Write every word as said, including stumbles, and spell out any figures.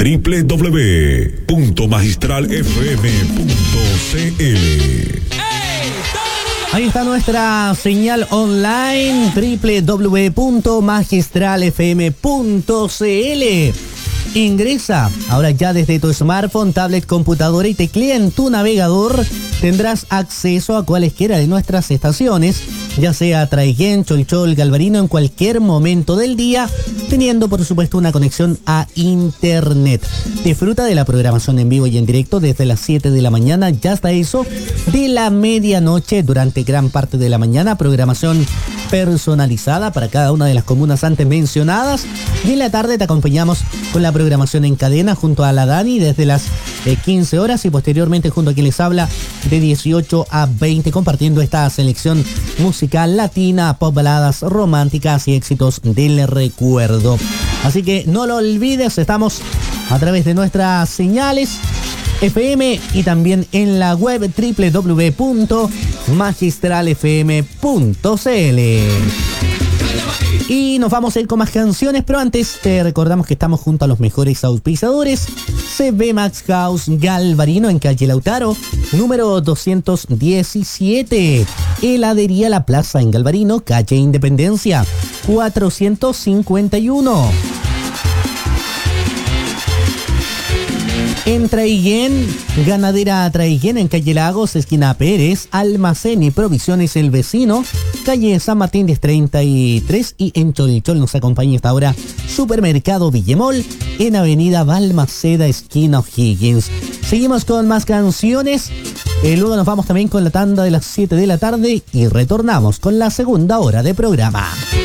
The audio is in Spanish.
doble u doble u doble u punto magistral f m punto c l. Ahí está nuestra señal online, doble u doble u doble u punto magistral f m punto c l. Ingresa ahora ya desde tu smartphone, tablet, computadora y teclea en tu navegador. Tendrás acceso a cualesquiera de nuestras estaciones, ya sea Traiguén, Cholchol, Galvarino, en cualquier momento del día, teniendo por supuesto una conexión a internet. Disfruta de la programación en vivo y en directo desde las siete de la mañana ya hasta eso de la medianoche, durante gran parte de la mañana, programación personalizada para cada una de las comunas antes mencionadas, y en la tarde te acompañamos con la programación en cadena junto a la Dani desde las eh, quince horas y posteriormente junto a quien les habla de dieciocho a veinte, compartiendo esta selección musical latina, pop, baladas románticas y éxitos del recuerdo. Así que no lo olvides, estamos a través de nuestras señales F M y también en la web doble u doble u doble u punto magistral f m punto c l. Y nos vamos a ir con más canciones, pero antes te recordamos que estamos junto a los mejores auspiciadores. C B Max House Galvarino en calle Lautaro, número doscientos diecisiete. Heladería La Plaza en Galvarino, calle Independencia, cuatrocientos cincuenta y uno. En Traiguén, Ganadera Traiguén en calle Lagos, esquina Pérez, Almacén y Provisiones El Vecino, calle San Martín de treinta y tres, y en Cholchol nos acompaña esta hora Supermercado Villemol en avenida Balmaceda, esquina O'Higgins. Seguimos con más canciones, eh, luego nos vamos también con la tanda de las siete de la tarde y retornamos con la segunda hora de programa.